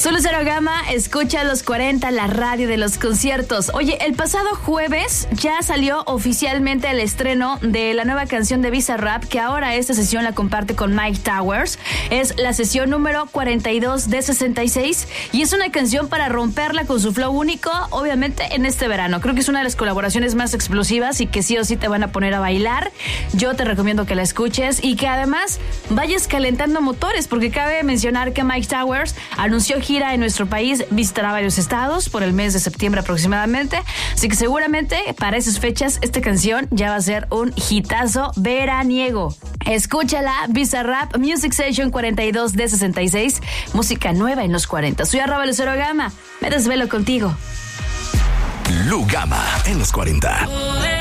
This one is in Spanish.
Soy Lucero Gama, escucha los 40, la radio de los conciertos. Oye, el pasado jueves ya salió oficialmente el estreno de la nueva canción de Bizarrap, que ahora esta sesión la comparte con Mike Towers. Es la sesión número 42 de 66 y es una canción para romperla con su flow único, obviamente en este verano. Creo que es una de las colaboraciones más explosivas y que sí o sí te van a poner a bailar. Yo te recomiendo que la escuches y que además vayas calentando motores, porque cabe mencionar que Mike Towers anunció gira en nuestro país, visitará varios estados por el mes de septiembre aproximadamente, así que seguramente para esas fechas esta canción ya va a ser un hitazo veraniego. Escúchala, Bizarrap Music Session 42 de 66, música nueva en los 40. Soy @Lucero Gama, me desvelo contigo. Lu Gama en los 40.